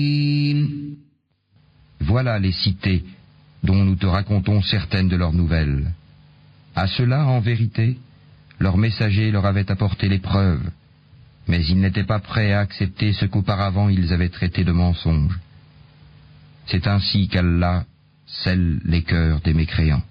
Voilà les cités dont nous te racontons certaines de leurs nouvelles. À cela, en vérité, leur messager leur avait apporté les preuves, mais ils n'étaient pas prêts à accepter ce qu'auparavant ils avaient traité de mensonge. C'est ainsi qu'Allah scelle les cœurs des mécréants.